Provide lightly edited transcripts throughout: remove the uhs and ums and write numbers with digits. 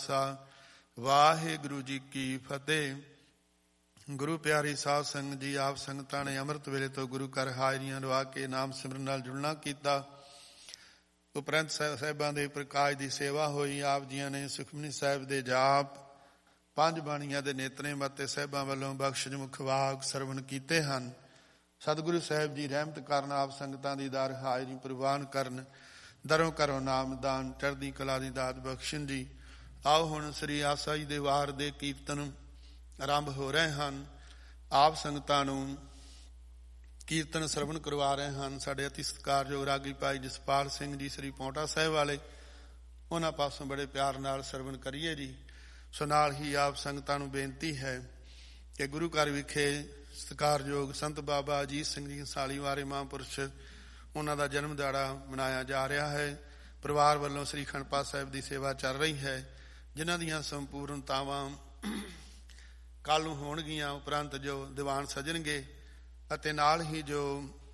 ਵਾਹਿਗੁਰੂ ਜੀ ਕੀ ਫਤਿਹ। ਗੁਰੂ ਪਿਆਰੀ ਸਾਧ ਸੰਗਤ ਜੀ, ਆਪ ਸੰਗਤਾਂ ਨੇ ਅੰਮ੍ਰਿਤ ਵੇਲੇ ਤੋਂ ਗੁਰੂ ਘਰ ਹਾਜ਼ਰੀਆਂ ਲਵਾ ਕੇ ਨਾਮ ਸਿਮਰਨ ਨਾਲ ਜੁੜਨਾ ਕੀਤਾ। ਉਪਰੰਤ ਸਾਹਿਬਾਂ ਦੇ ਪ੍ਰਕਾਸ਼ ਦੀ ਸੇਵਾ ਹੋਈ। ਆਪ ਜੀਆਂ ਨੇ ਸੁਖਮਨੀ ਸਾਹਿਬ ਦੇ ਜਾਪ, ਪੰਜ ਬਾਣੀਆਂ ਦੇ ਨੇਤਨੇ ਅਤੇ ਸਾਹਿਬਾਂ ਵੱਲੋਂ ਬਖਸ਼ਿਸ਼ ਮੁਖ ਵਾਕ ਸਰਵਣ ਕੀਤੇ ਹਨ। ਸਤਿਗੁਰੂ ਸਾਹਿਬ ਜੀ ਰਹਿਮਤ ਕਰਨ, ਆਪ ਸੰਗਤਾਂ ਦੀ ਦਰ ਹਾਜ਼ਰੀ ਪ੍ਰਵਾਨ ਕਰਨ, ਦਰੋਂ ਕਰੋ ਨਾਮਦਾਨ, ਚੜ੍ਹਦੀ ਕਲਾ ਦੀ ਦਾਤ ਬਖਸ਼ਣ ਜੀ। ਆਓ ਹੁਣ ਸ੍ਰੀ ਆਸਾ ਜੀ ਦੇ ਵਾਰ ਦੇ ਕੀਰਤਨ ਆਰੰਭ ਹੋ ਰਹੇ ਹਨ। ਆਪ ਸੰਗਤਾਂ ਨੂੰ ਕੀਰਤਨ ਸਰਵਣ ਕਰਵਾ ਰਹੇ ਹਨ ਸਾਡੇ ਅਤੀ ਸਤਿਕਾਰਯੋਗ ਰਾਗੀ ਭਾਈ ਜਸਪਾਲ ਸਿੰਘ ਜੀ ਸ੍ਰੀ ਪੌਂਟਾ ਸਾਹਿਬ ਵਾਲੇ। ਉਹਨਾਂ ਪਾਸੋਂ ਬੜੇ ਪਿਆਰ ਨਾਲ ਸਰਵਣ ਕਰੀਏ ਜੀ। ਸੋ ਨਾਲ ਹੀ ਆਪ ਸੰਗਤਾਂ ਨੂੰ ਬੇਨਤੀ ਹੈ ਕਿ ਗੁਰੂ ਘਰ ਵਿਖੇ ਸਤਿਕਾਰਯੋਗ ਸੰਤ ਬਾਬਾ ਅਜੀਤ ਸਿੰਘ ਜੀ ਸਾਲੀ ਵਾਰੇ ਮਹਾਂਪੁਰਸ਼, ਉਹਨਾਂ ਦਾ ਜਨਮ ਦਿਹਾੜਾ ਮਨਾਇਆ ਜਾ ਰਿਹਾ ਹੈ। ਪਰਿਵਾਰ ਵੱਲੋਂ ਸ੍ਰੀ ਅਖੰਡ ਪਾਠ ਸਾਹਿਬ ਦੀ ਸੇਵਾ ਚੱਲ ਰਹੀ ਹੈ, ਜਿਨ੍ਹਾਂ ਦੀਆਂ ਸੰਪੂਰਨਤਾਵਾਂ ਕੱਲ੍ਹ ਨੂੰ ਹੋਣਗੀਆਂ। ਉਪਰੰਤ ਜੋ ਦੀਵਾਨ ਸਜਣਗੇ ਅਤੇ ਨਾਲ ਹੀ ਜੋ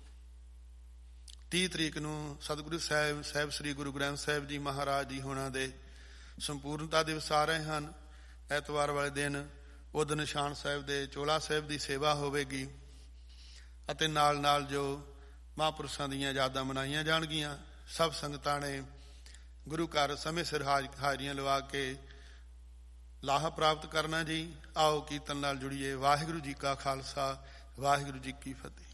30 ਤਰੀਕ ਨੂੰ ਸਤਿਗੁਰੂ ਸਾਹਿਬ ਸ੍ਰੀ ਗੁਰੂ ਗ੍ਰੰਥ ਸਾਹਿਬ ਜੀ ਮਹਾਰਾਜ ਜੀ ਹੋਣਾ ਦੇ ਸੰਪੂਰਨਤਾ ਦਿਵਸ ਆ ਰਹੇ ਹਨ। ਐਤਵਾਰ ਵਾਲੇ ਦਿਨ ਉਦ ਨਿਸ਼ਾਨ ਸਾਹਿਬ ਦੇ ਚੋਲਾ ਸਾਹਿਬ ਦੀ ਸੇਵਾ ਹੋਵੇਗੀ ਅਤੇ ਨਾਲ ਨਾਲ ਜੋ ਮਹਾਂਪੁਰਸ਼ਾਂ ਦੀਆਂ ਯਾਦਾਂ ਮਨਾਈਆਂ ਜਾਣਗੀਆਂ। ਸਭ ਸੰਗਤਾਂ ਨੇ ਗੁਰੂ ਘਰ ਸਮੇਂ ਸਿਰ ਹਾਜ਼ਰੀਆਂ ਲਵਾ ਕੇ ਲਾਹਾ ਪ੍ਰਾਪਤ ਕਰਨਾ ਜੀ। ਆਓ ਕੀਰਤਨ ਨਾਲ ਜੁੜੀਏ। ਵਾਹਿਗੁਰੂ ਜੀ ਕਾ ਖਾਲਸਾ, ਵਾਹਿਗੁਰੂ ਜੀ ਕੀ ਫਤਿਹ।